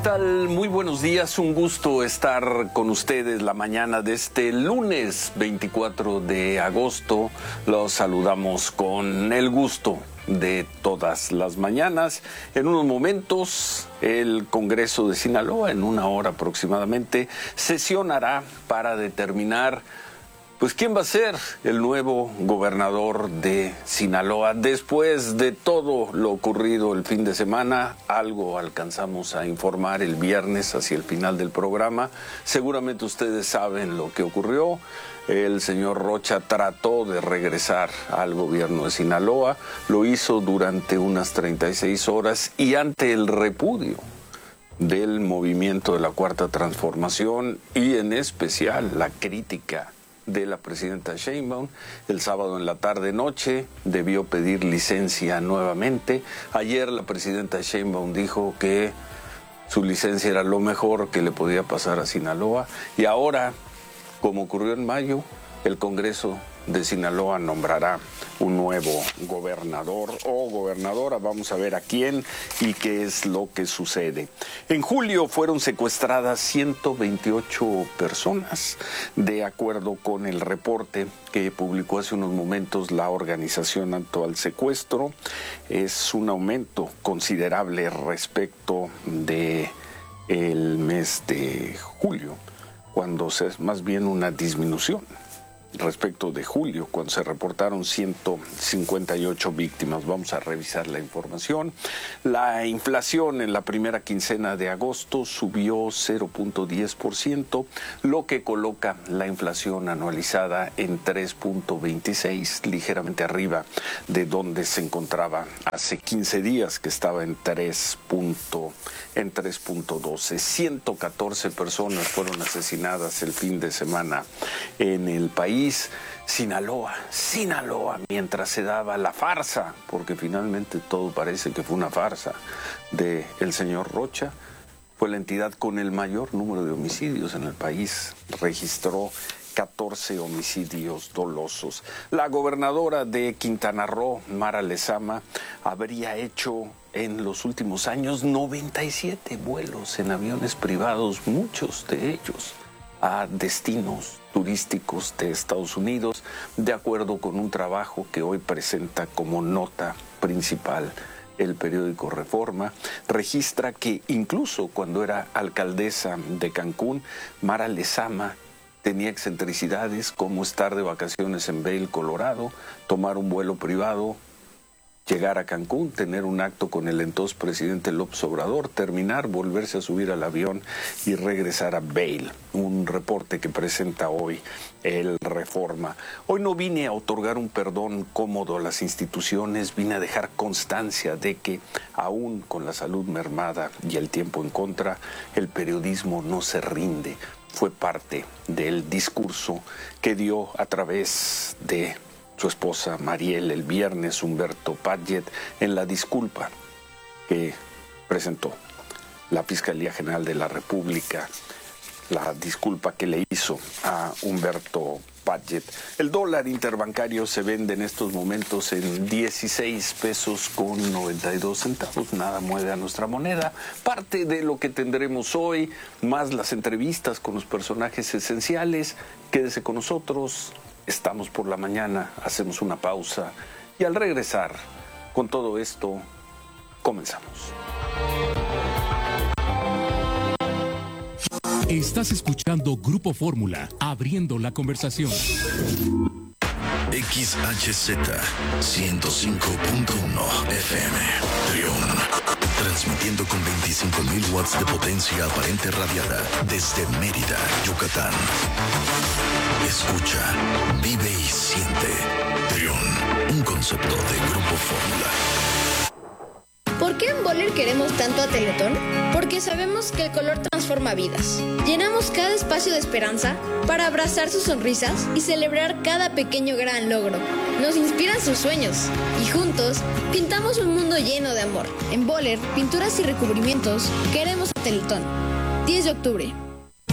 tal? Muy buenos días, un gusto estar con ustedes la mañana de este lunes 24 de agosto. Los saludamos con el gusto de todas las mañanas. En unos momentos el Congreso de Sinaloa, en una hora aproximadamente, sesionará para determinar pues quién va a ser el nuevo gobernador de Sinaloa. Después de todo lo ocurrido el fin de semana, algo alcanzamos a informar el viernes hacia el final del programa. Seguramente ustedes saben lo que ocurrió. El señor Rocha trató de regresar al gobierno de Sinaloa, lo hizo durante unas 36 horas y ante el repudio del movimiento de la Cuarta Transformación y en especial la crítica de la presidenta Sheinbaum, el sábado en la tarde-noche debió pedir licencia nuevamente. Ayer la presidenta Sheinbaum dijo que su licencia era lo mejor que le podía pasar a Sinaloa y ahora, como ocurrió en mayo, el Congreso de Sinaloa nombrará un nuevo gobernador o gobernadora. Vamos a ver a quién y qué es lo que sucede. En julio fueron secuestradas 128 personas, de acuerdo con el reporte que publicó hace unos momentos la Organización Actual Secuestro. Es un aumento considerable respecto de el mes de julio, cuando es más bien una disminución respecto de julio, cuando se reportaron 158 víctimas. Vamos a revisar la información. La inflación en la primera quincena de agosto subió 0.10%, lo que coloca la inflación anualizada en 3.26, ligeramente arriba de donde se encontraba hace 15 días, que estaba en 3.12. 114 personas fueron asesinadas el fin de semana en el país. Sinaloa, mientras se daba la farsa, porque finalmente todo parece que fue una farsa, de el señor Rocha, fue la entidad con el mayor número de homicidios en el país. Registró 14 homicidios dolosos. La gobernadora de Quintana Roo, Mara Lezama, habría hecho en los últimos años 97 vuelos en aviones privados, muchos de ellos a destinos turísticos de Estados Unidos, de acuerdo con un trabajo que hoy presenta como nota principal el periódico Reforma. Registra que incluso cuando era alcaldesa de Cancún, Mara Lezama tenía excentricidades como estar de vacaciones en Vail, Colorado, tomar un vuelo privado, llegar a Cancún, tener un acto con el entonces presidente López Obrador, terminar, volverse a subir al avión y regresar a Vail. Un reporte que presenta hoy el Reforma. Hoy no vine a otorgar un perdón cómodo a las instituciones, vine a dejar constancia de que, aún con la salud mermada y el tiempo en contra, el periodismo no se rinde. Fue parte del discurso que dio a través de su esposa Mariel el viernes, Humberto Padgett, en la disculpa que presentó la Fiscalía General de la República, la disculpa que le hizo a Humberto Padgett. El dólar interbancario se vende en estos momentos en 16 pesos con 92 centavos. Nada mueve a nuestra moneda. Parte de lo que tendremos hoy, más las entrevistas con los personajes esenciales. Quédese con nosotros. Estamos por la mañana, hacemos una pausa y al regresar con todo esto, comenzamos. Estás escuchando Grupo Fórmula, abriendo la conversación. XHZ 105.1 FM, León. Transmitiendo con 25.000 watts de potencia aparente radiada desde Mérida, Yucatán. Escucha, vive y siente. Trión, un concepto de Grupo Fórmula. ¿Por qué en Boller queremos tanto a Teletón? Porque sabemos que el color transforma vidas. Llenamos cada espacio de esperanza para abrazar sus sonrisas y celebrar cada pequeño gran logro. Nos inspiran sus sueños y juntos pintamos un mundo lleno de amor. En Boller, pinturas y recubrimientos, queremos a Teletón. 10 de octubre.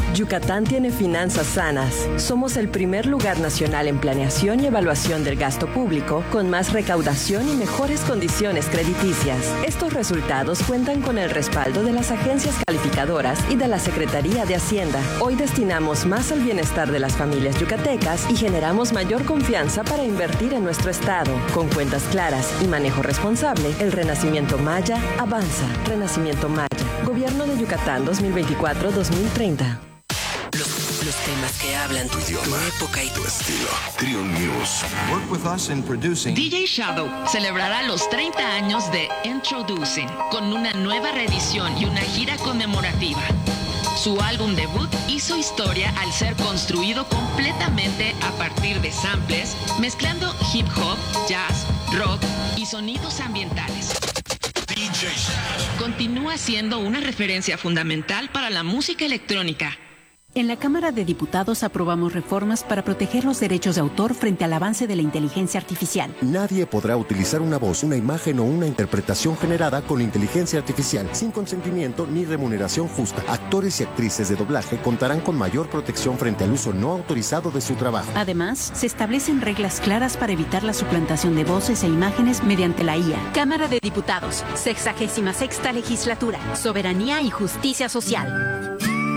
Yucatán tiene finanzas sanas. Somos el primer lugar nacional en planeación y evaluación del gasto público, con más recaudación y mejores condiciones crediticias. Estos resultados cuentan con el respaldo de las agencias calificadoras y de la Secretaría de Hacienda. Hoy destinamos más al bienestar de las familias yucatecas y generamos mayor confianza para invertir en nuestro estado. Con cuentas claras y manejo responsable, el Renacimiento Maya avanza. Renacimiento Maya. Gobierno de Yucatán 2024-2030. Los temas que hablan tu idioma, tu época y tu estilo. Trion News. Work with us in producing. DJ Shadow celebrará los 30 años de Introducing con una nueva reedición y una gira conmemorativa. Su álbum debut hizo historia al ser construido completamente a partir de samples, mezclando hip hop, jazz, rock y sonidos ambientales. Continúa siendo una referencia fundamental para la música electrónica. En la Cámara de Diputados aprobamos reformas para proteger los derechos de autor frente al avance de la inteligencia artificial. Nadie podrá utilizar una voz, una imagen o una interpretación generada con inteligencia artificial sin consentimiento ni remuneración justa. Actores y actrices de doblaje contarán con mayor protección frente al uso no autorizado de su trabajo. Además, se establecen reglas claras para evitar la suplantación de voces e imágenes mediante la IA. Cámara de Diputados, 66ª Legislatura, Soberanía y Justicia Social.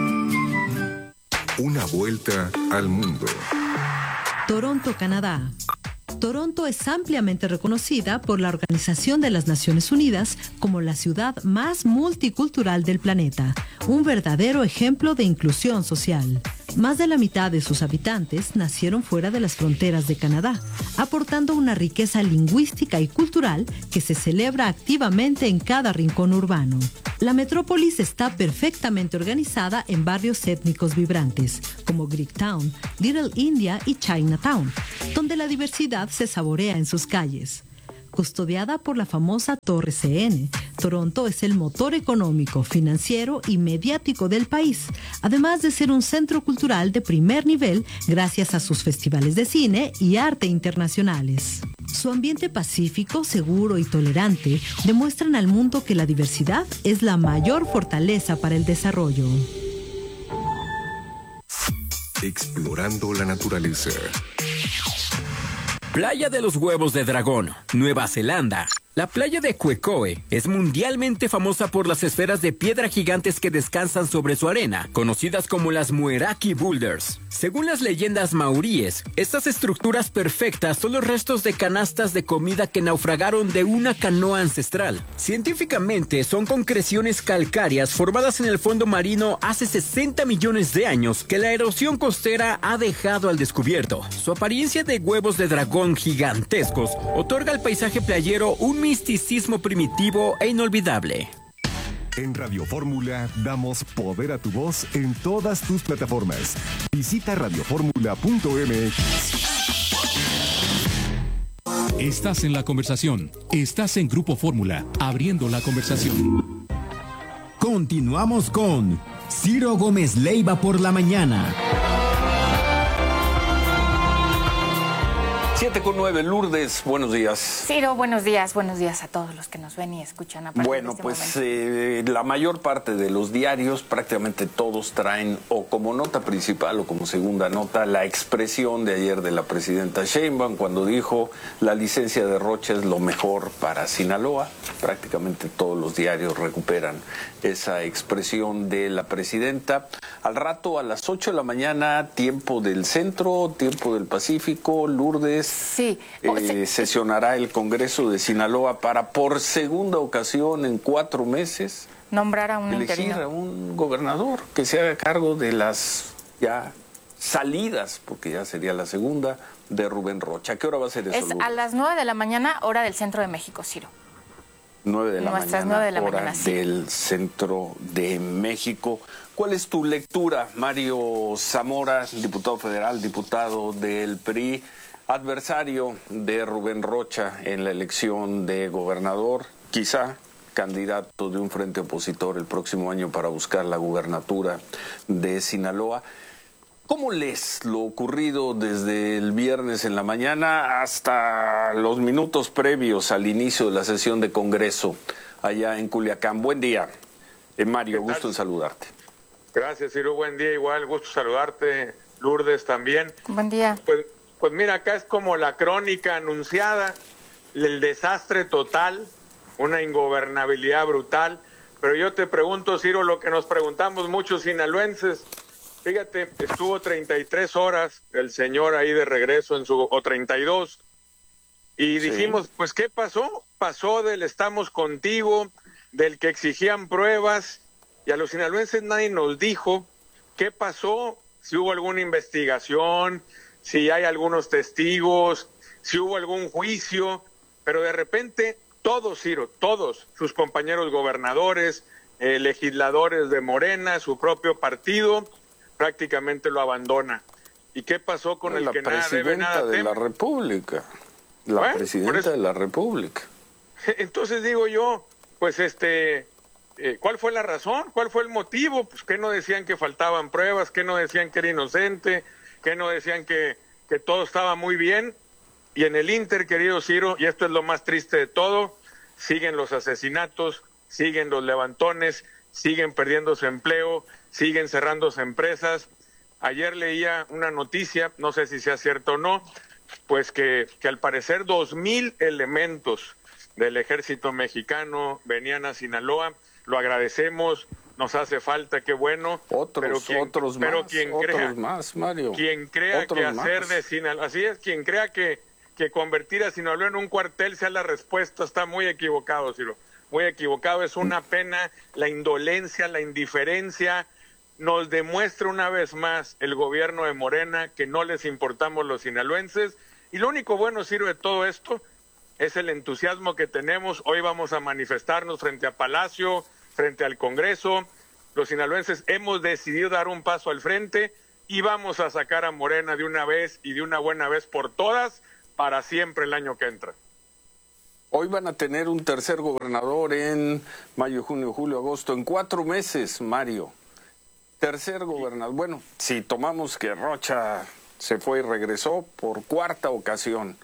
Una vuelta al mundo. Toronto, Canadá. Toronto es ampliamente reconocida por la Organización de las Naciones Unidas como la ciudad más multicultural del planeta, un verdadero ejemplo de inclusión social. Más de la mitad de sus habitantes nacieron fuera de las fronteras de Canadá, aportando una riqueza lingüística y cultural que se celebra activamente en cada rincón urbano. La metrópolis está perfectamente organizada en barrios étnicos vibrantes, como Greektown, Little India y Chinatown, donde la diversidad se saborea en sus calles. Custodiada por la famosa Torre CN, Toronto es el motor económico, financiero y mediático del país, además de ser un centro cultural de primer nivel gracias a sus festivales de cine y arte internacionales. Su ambiente pacífico, seguro y tolerante demuestran al mundo que la diversidad es la mayor fortaleza para el desarrollo. Explorando la naturaleza. Playa de los Huevos de Dragón, Nueva Zelanda. La playa de Quecoe es mundialmente famosa por las esferas de piedra gigantes que descansan sobre su arena, conocidas como las Mueraki Boulders. Según las leyendas maoríes, estas estructuras perfectas son los restos de canastas de comida que naufragaron de una canoa ancestral. Científicamente, son concreciones calcáreas formadas en el fondo marino hace 60 millones de años que la erosión costera ha dejado al descubierto. Su apariencia de huevos de dragón gigantescos otorga al paisaje playero un misticismo primitivo e inolvidable. En Radio Fórmula damos poder a tu voz en todas tus plataformas. Visita radioformula.mx. Estás en la conversación. Estás en Grupo Fórmula, abriendo la conversación. Continuamos con Ciro Gómez Leiva por la mañana. 7:09, Lourdes, buenos días. Ciro, buenos días a todos los que nos ven y escuchan a partir de este momento. La mayor parte de los diarios, prácticamente todos traen o como nota principal o como segunda nota la expresión de ayer de la presidenta Sheinbaum cuando dijo la licencia de Rocha es lo mejor para Sinaloa. Prácticamente todos los diarios recuperan esa expresión de la presidenta. Al rato, a las 8 de la mañana, tiempo del centro, tiempo del Pacífico, Lourdes. Sí. Sesionará el Congreso de Sinaloa para, por segunda ocasión en 4 meses, nombrar a un elegir a un gobernador que se haga cargo de las ya salidas, porque ya sería la segunda, de Rubén Rocha. ¿A qué hora va a ser eso, Es Lourdes? a las 9 de la mañana, hora del centro de México, Ciro. 9 de la Nuestras mañana, 9 de la hora mañana, sí. del centro de México. ¿Cuál es tu lectura, Mario Zamora, diputado federal, diputado del PRI, adversario de Rubén Rocha en la elección de gobernador, quizá candidato de un frente opositor el próximo año para buscar la gubernatura de Sinaloa? ¿Cómo lees lo ocurrido desde el viernes en la mañana hasta los minutos previos al inicio de la sesión de Congreso allá en Culiacán? Buen día, Mario, gusto en saludarte. Gracias, Ciro, buen día, igual, gusto saludarte, Lourdes también. Buen día. Pues mira, acá es como la crónica anunciada, el desastre total, una ingobernabilidad brutal, pero yo te pregunto, Ciro, lo que nos preguntamos muchos sinaloenses, fíjate, estuvo 33 horas el señor ahí de regreso o 32, y dijimos, pues, ¿qué pasó? Pasó del estamos contigo, del que exigían pruebas, y a los sinaloenses nadie nos dijo qué pasó, si hubo alguna investigación, si hay algunos testigos, si hubo algún juicio, pero de repente todos, Ciro, todos sus compañeros gobernadores, legisladores de Morena, su propio partido, prácticamente lo abandona. ¿Y qué pasó con el que nada debe, nada teme? La República, la presidenta de la República. Entonces digo yo, pues ¿cuál fue la razón? ¿Cuál fue el motivo? Pues que no decían que faltaban pruebas, que no decían que era inocente, que no decían que todo estaba muy bien. Y en el Inter, querido Ciro, y esto es lo más triste de todo, siguen los asesinatos, siguen los levantones, siguen perdiendo su empleo, siguen cerrándose empresas. Ayer leía una noticia, no sé si sea cierto o no, pues que al parecer 2,000 elementos del ejército mexicano venían a Sinaloa. Lo agradecemos, nos hace falta, qué bueno. Otros más, Mario. Quien crea que hacer de Sinaloa, así es, quien crea que convertir a Sinaloa en un cuartel sea la respuesta, está muy equivocado, Ciro. Muy equivocado, es una pena la indolencia, la indiferencia. Nos demuestra una vez más el gobierno de Morena que no les importamos los sinaloenses. Y lo único bueno, Ciro, de todo esto es el entusiasmo que tenemos. Hoy vamos a manifestarnos frente a Palacio, frente al Congreso. Los sinaloenses hemos decidido dar un paso al frente y vamos a sacar a Morena de una vez y de una buena vez por todas para siempre el año que entra. Hoy van a tener un tercer gobernador en mayo, junio, julio, agosto, en 4 meses, Mario. Tercer gobernador. Bueno, si tomamos que Rocha se fue y regresó por 4ª ocasión.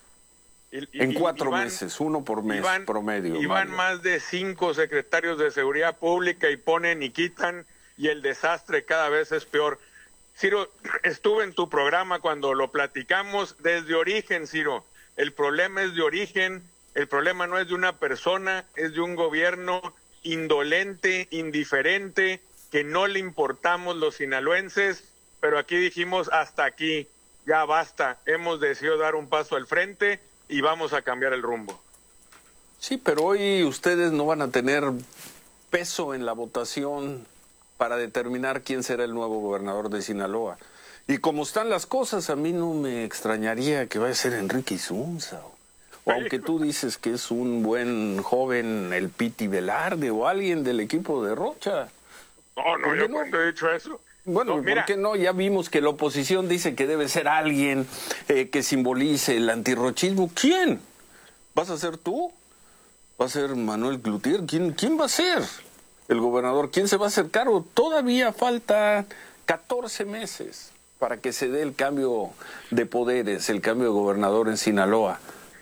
En 4 meses, 1 por mes promedio. Y van más de 5 secretarios de Seguridad Pública y ponen y quitan y el desastre cada vez es peor. Ciro, estuve en tu programa cuando lo platicamos desde origen, Ciro. El problema es de origen, el problema no es de una persona, es de un gobierno indolente, indiferente, que no le importamos los sinaloenses, pero aquí dijimos hasta aquí, ya basta, hemos decidido dar un paso al frente y vamos a cambiar el rumbo. Sí, pero hoy ustedes no van a tener peso en la votación para determinar quién será el nuevo gobernador de Sinaloa. Y como están las cosas, a mí no me extrañaría que vaya a ser Enrique Isunza. O aunque tú dices que es un buen joven, el Piti Velarde o alguien del equipo de Rocha. No, yo cuando he dicho eso. Bueno, no, ¿por qué no? Ya vimos que la oposición dice que debe ser alguien que simbolice el antirrochismo. ¿Quién? ¿Vas a ser tú? ¿Va a ser Manuel Cloutier? ¿Quién va a ser el gobernador? ¿Quién se va a hacer cargo? Todavía falta 14 meses para que se dé el cambio de poderes, el cambio de gobernador en Sinaloa.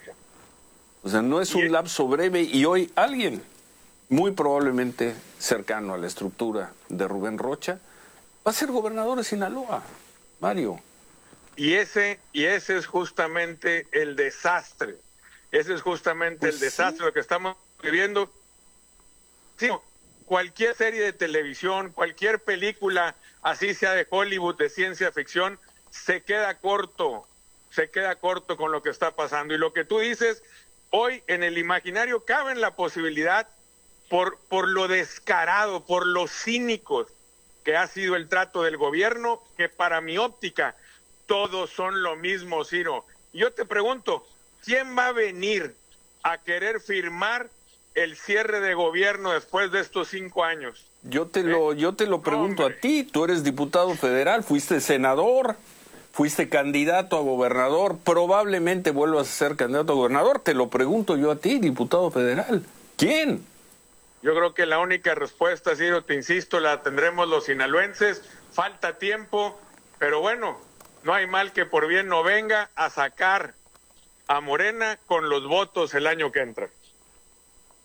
O sea, no es un lapso breve y hoy alguien muy probablemente cercano a la estructura de Rubén Rocha va a ser gobernador de Sinaloa, Mario. Y ese es justamente el desastre. Ese es justamente el desastre lo que estamos viviendo. Sí, cualquier serie de televisión, cualquier película, así sea de Hollywood, de ciencia ficción, se queda corto con lo que está pasando. Y lo que tú dices, hoy en el imaginario cabe la posibilidad, por lo descarado, por lo cínicos que ha sido el trato del gobierno, que para mi óptica todos son lo mismo, Ciro. Y yo te pregunto, ¿quién va a venir a querer firmar el cierre de gobierno después de estos 5 años? Yo te lo pregunto a ti, tú eres diputado federal, fuiste senador, fuiste candidato a gobernador, probablemente vuelvas a ser candidato a gobernador, te lo pregunto yo a ti, diputado federal. ¿Quién? Yo creo que la única respuesta, Ciro, te insisto, la tendremos los sinaloenses, falta tiempo, pero bueno, no hay mal que por bien no venga, a sacar a Morena con los votos el año que entra.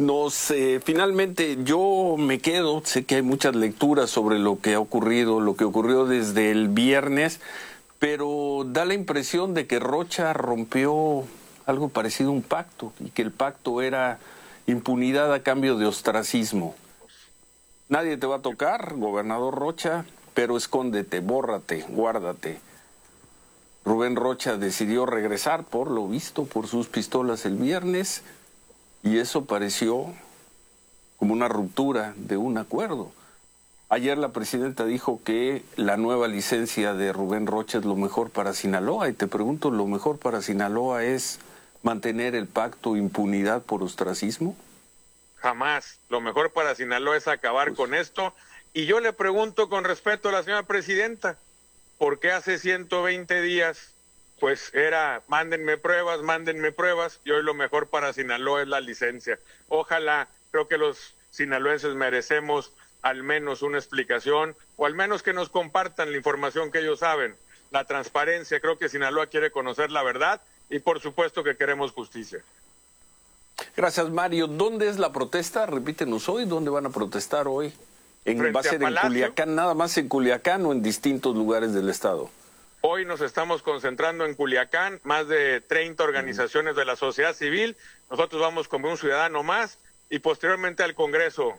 Finalmente yo me quedo, sé que hay muchas lecturas sobre lo que ocurrió desde el viernes, pero da la impresión de que Rocha rompió algo parecido a un pacto, y que el pacto era impunidad a cambio de ostracismo. Nadie te va a tocar, gobernador Rocha, pero escóndete, bórrate, guárdate. Rubén Rocha decidió regresar, por lo visto, por sus pistolas el viernes, y eso pareció como una ruptura de un acuerdo. Ayer la presidenta dijo que la nueva licencia de Rubén Rocha es lo mejor para Sinaloa, y te pregunto, ¿lo mejor para Sinaloa es mantener el pacto impunidad por ostracismo? Jamás. Lo mejor para Sinaloa es acabar con esto. Y yo le pregunto con respeto a la señora presidenta, ¿por qué hace 120 días pues era mándenme pruebas, y hoy lo mejor para Sinaloa es la licencia? Ojalá, creo que los sinaloenses merecemos al menos una explicación, o al menos que nos compartan la información que ellos saben, la transparencia. Creo que Sinaloa quiere conocer la verdad, y por supuesto que queremos justicia. Gracias, Mario. ¿Dónde es la protesta? Repítenos hoy, ¿dónde van a protestar hoy? ¿Va a ser en Culiacán, nada más en Culiacán, o en distintos lugares del estado? Hoy nos estamos concentrando en Culiacán, más de 30 organizaciones de la sociedad civil. Nosotros vamos como un ciudadano más, y posteriormente al Congreso,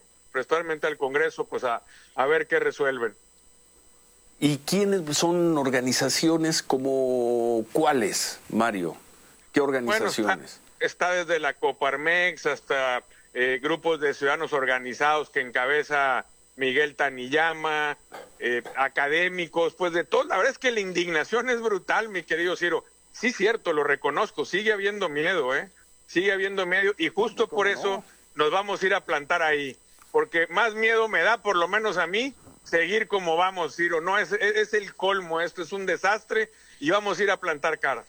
pues a ver qué resuelven. ¿Y quiénes son organizaciones como cuáles, Mario? ¿Qué organizaciones? Bueno, está desde la Coparmex hasta grupos de ciudadanos organizados que encabeza Miguel Taniyama, académicos, pues de todo. La verdad es que la indignación es brutal, mi querido Ciro. Sí, cierto, lo reconozco, sigue habiendo miedo, y justo por eso nos vamos a ir a plantar ahí, porque más miedo me da, por lo menos a mí, seguir como vamos, Ciro. No, es el colmo, esto es un desastre, y vamos a ir a plantar cara.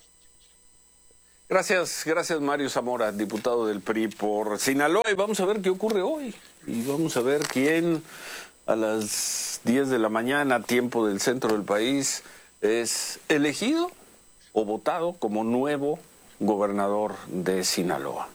Gracias Mario Zamora, diputado del PRI por Sinaloa, y vamos a ver qué ocurre hoy, y vamos a ver quién a las 10 de la mañana, tiempo del centro del país, es elegido o votado como nuevo gobernador de Sinaloa.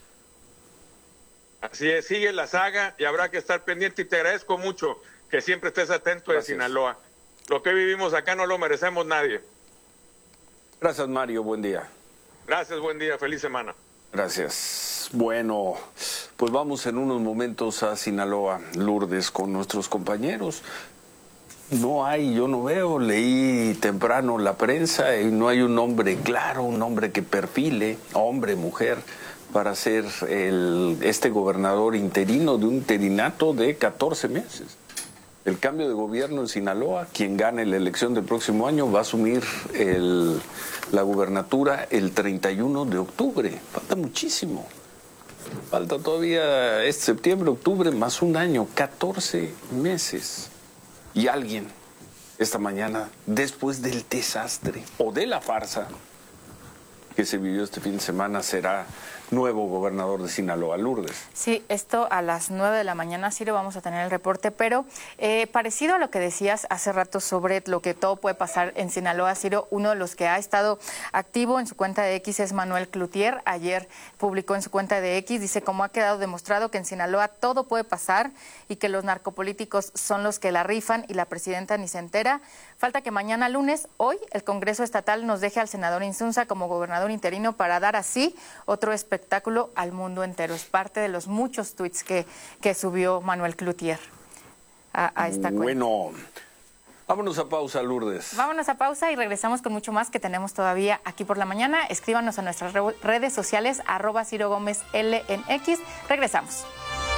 Así es, sigue la saga y habrá que estar pendiente, y te agradezco mucho que siempre estés atento de Sinaloa. Lo que vivimos acá no lo merecemos nadie. Gracias, Mario, buen día. Gracias, buen día, feliz semana. Gracias. Bueno, pues vamos en unos momentos a Sinaloa, Lourdes, con nuestros compañeros. Yo no veo, leí temprano la prensa y no hay un nombre claro, un nombre que perfile, hombre, mujer, para ser este gobernador interino de un interinato de 14 meses. El cambio de gobierno en Sinaloa, quien gane la elección del próximo año va a asumir la gubernatura el 31 de octubre. Falta muchísimo. Falta todavía septiembre, octubre, más un año, 14 meses. Y alguien, esta mañana, después del desastre o de la farsa que se vivió este fin de semana, será nuevo gobernador de Sinaloa. Lourdes. Sí, esto a las 9 de la mañana, Ciro, vamos a tener el reporte, pero parecido a lo que decías hace rato sobre lo que todo puede pasar en Sinaloa, Ciro, uno de los que ha estado activo en su cuenta de X es Manuel Cloutier. Ayer publicó en su cuenta de X, dice cómo ha quedado demostrado que en Sinaloa todo puede pasar y que los narcopolíticos son los que la rifan y la presidenta ni se entera. Falta que mañana lunes, hoy, el Congreso Estatal nos deje al senador Insunza como gobernador interino para dar así otro espectáculo al mundo entero. Es parte de los muchos tuits que subió Manuel Cloutier a esta cuenta. Bueno, vámonos a pausa, Lourdes. Vámonos a pausa y regresamos con mucho más que tenemos todavía aquí por la mañana. Escríbanos a nuestras redes sociales, @CiroGómezL en X. Regresamos.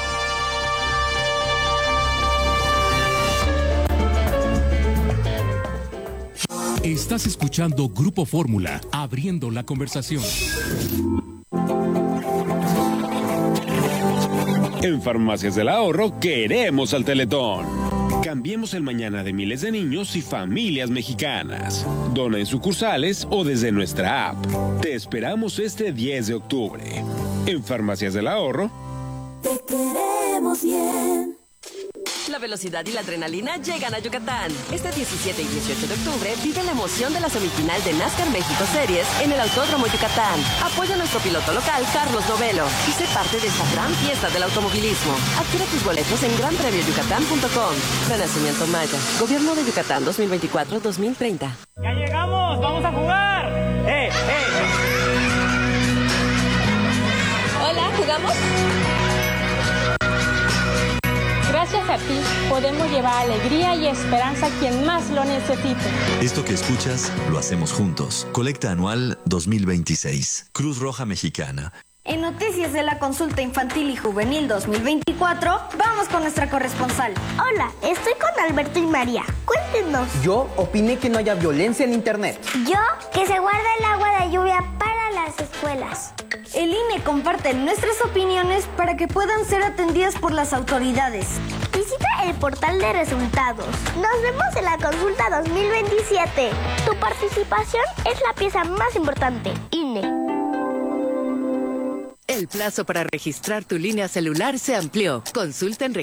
Estás escuchando Grupo Fórmula, abriendo la conversación. En Farmacias del Ahorro queremos al Teletón. Cambiemos el mañana de miles de niños y familias mexicanas. Dona en sucursales o desde nuestra app. Te esperamos este 10 de octubre. En Farmacias del Ahorro. Te queremos bien. La La velocidad y la adrenalina llegan a Yucatán. Este 17 y 18 de octubre vive la emoción de la semifinal de NASCAR México Series en el Autódromo Yucatán. Apoya a nuestro piloto local, Carlos Novelo, y sé parte de esta gran fiesta del automovilismo. Adquiere tus boletos en granpremioyucatán.com. Renacimiento Maya. Gobierno de Yucatán 2024-2030. ¡Ya llegamos! ¡Vamos a jugar! Hola, ¿jugamos? Gracias a ti podemos llevar alegría y esperanza a quien más lo necesite. Esto que escuchas lo hacemos juntos. Colecta anual 2026. Cruz Roja Mexicana. En Noticias de la Consulta Infantil y Juvenil 2024, vamos con nuestra corresponsal. Hola, estoy con Alberto y María. Cuéntenos. Yo opiné que no haya violencia en Internet. Yo, que se guarda el agua de lluvia para las escuelas. El INE comparte nuestras opiniones para que puedan ser atendidas por las autoridades. Visita el portal de resultados. Nos vemos en la consulta 2027. Tu participación es la pieza más importante. INE. El plazo para registrar tu línea celular se amplió. Consulta en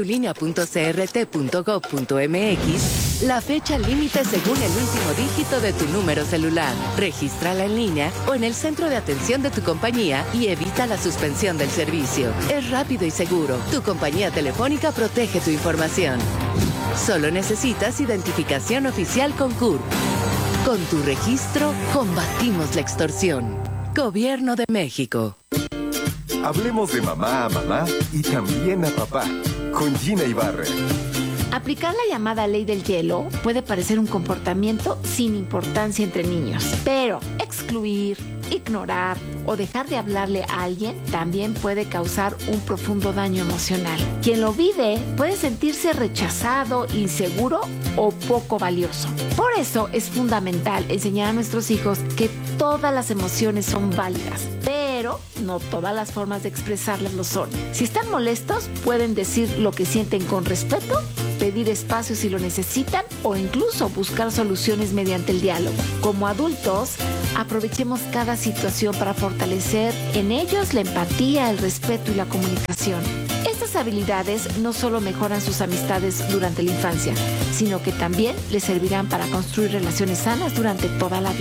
registratulinea.crt.gov.mx la fecha límite según el último dígito de tu número celular. Regístrala en línea o en el centro de atención de tu compañía y evita la suspensión del servicio. Es rápido y seguro. Tu compañía telefónica protege tu información. Solo necesitas identificación oficial con CURP. Con tu registro, combatimos la extorsión. Gobierno de México. Hablemos de mamá a mamá y también a papá, con Gina Ibarra. Aplicar la llamada ley del hielo puede parecer un comportamiento sin importancia entre niños, pero excluir, ignorar o dejar de hablarle a alguien también puede causar un profundo daño emocional. Quien lo vive puede sentirse rechazado, inseguro o poco valioso. Por eso es fundamental enseñar a nuestros hijos que todas las emociones son válidas, pero no todas las formas de expresarlas lo son. Si están molestos, pueden decir lo que sienten con respeto, pedir espacio si lo necesitan o incluso buscar soluciones mediante el diálogo. Como adultos, aprovechemos cada situación para fortalecer en ellos la empatía, el respeto y la comunicación. Estas habilidades no solo mejoran sus amistades durante la infancia, sino que también les servirán para construir relaciones sanas durante toda la vida.